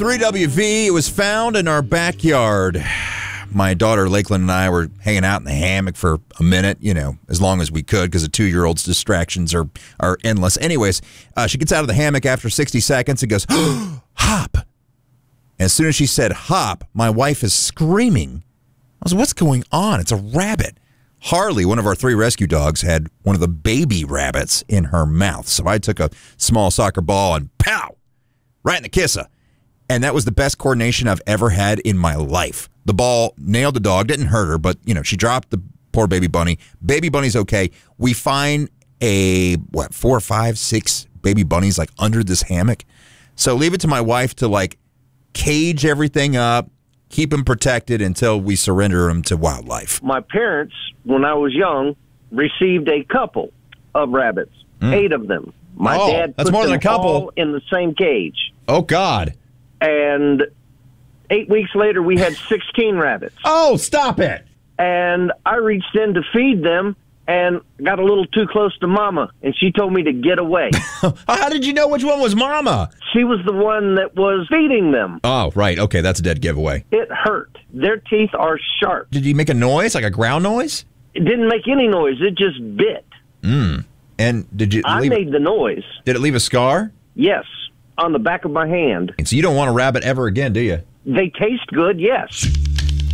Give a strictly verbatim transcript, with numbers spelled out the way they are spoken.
three W V, it was found in our backyard. My daughter Lakeland and I were hanging out in the hammock for a minute, you know, as long as we could, because a two-year-old's distractions are, are endless. Anyways, uh, she gets out of the hammock after sixty seconds and goes, hop. As soon as she said hop, my wife is screaming. I was like, what's going on? It's a rabbit. Harley, one of our three rescue dogs, had one of the baby rabbits in her mouth. So I took a small soccer ball and pow, right in the kisser. And that was the best coordination I've ever had in my life. The ball nailed the dog, didn't hurt her, but, you know, she dropped the poor baby bunny. Baby bunny's okay. We find a, what, four, five, six baby bunnies, like, under this hammock. So leave it to my wife to, like, cage everything up, keep them protected until we surrender them to wildlife. My parents, when I was young, received a couple of rabbits, mm. eight of them. My oh, dad that's put more them than a couple. all in the same cage. Oh, God. And eight weeks later, we had sixteen rabbits. Oh, stop it. And I reached in to feed them and got a little too close to Mama, and she told me to get away. How did you know which one was Mama? She was the one that was feeding them. Oh, right. Okay, that's a dead giveaway. It hurt. Their teeth are sharp. Did you make a noise, like a growl noise? It didn't make any noise. It just bit. Mm. And did you? I leave made it, the noise. Did it leave a scar? Yes, on the back of my hand. And so you don't want a rabbit ever again, do you? They taste good, yes.